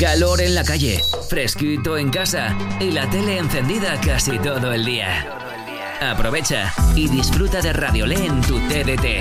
calor en la calle, fresquito en casa y la tele encendida casi todo el día. Aprovecha y disfruta de Radiolé en tu TDT.